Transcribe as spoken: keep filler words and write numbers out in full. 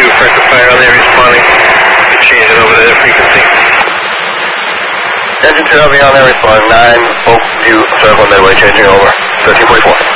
two, friendly fire on there responding. Change it over to their frequency. Engine two, on there responding. nine Oak View Circle Midway, changing over. thirteen forty-four.